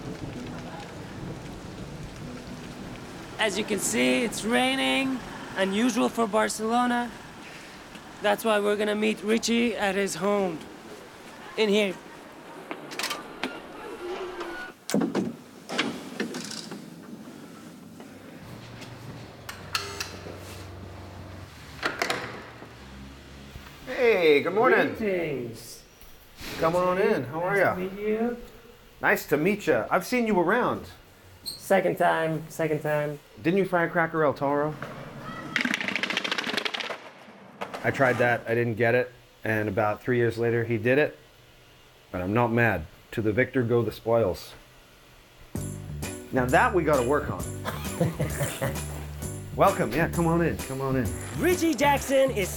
As you can see, it's raining, unusual for Barcelona. That's why we're gonna meet Richie at his home. In here. Hey, good morning. Greetings. Come on in. How are Nice to you? meet you. Nice to meet you. I've seen you around. Second time. Didn't you firecracker El Toro? I tried that. I didn't get it. And about 3 years later, he did it. But I'm not mad. To the victor go the spoils. Now that we got to work on. Welcome. Yeah, come on in. Come on in. Richie Jackson is